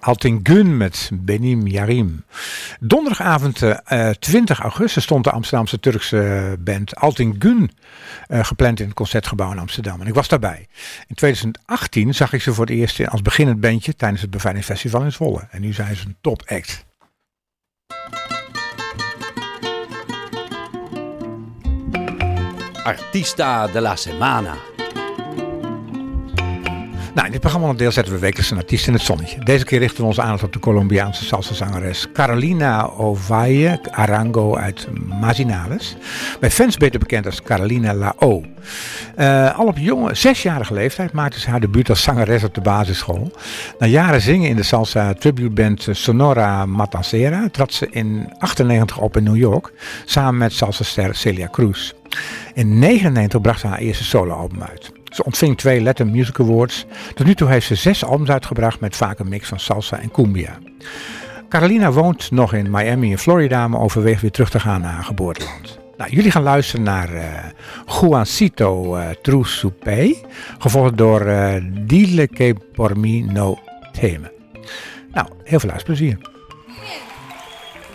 Altingun met Benim Yarim. Donderdagavond 20 augustus stond de Amsterdamse Turkse band Altingun gepland in het Concertgebouw in Amsterdam. En ik was daarbij. In 2018 zag ik ze voor het eerst als beginnend bandje tijdens het Bevrijdingsfestival in Zwolle. En nu zijn ze een topact. Artista de la Semana. Nou, in dit programma zetten we wekelijks een artiest in het zonnetje. Deze keer richten we onze aandacht op de Colombiaanse salsa-zangeres Carolina Ovalle Arango uit Manizales. Bij fans beter bekend als Carolina La O. Al op jonge, 6-jarige leeftijd maakte ze haar debuut als zangeres op de basisschool. Na jaren zingen in de salsa tributeband Sonora Matancera trad ze in 1998 op in New York samen met salsa-ster Celia Cruz. In 1999 bracht ze haar eerste soloalbum uit. Ze ontving 2 Latin Music Awards. Tot nu toe heeft ze 6 albums uitgebracht met vaak een mix van salsa en cumbia. Carolina woont nog in Miami in Florida, maar overweegt weer terug te gaan naar haar geboorteland. Nou, jullie gaan luisteren naar Juancito Trusupe, gevolgd door Dile que por mí no teme. Nou, heel veel luisterplezier.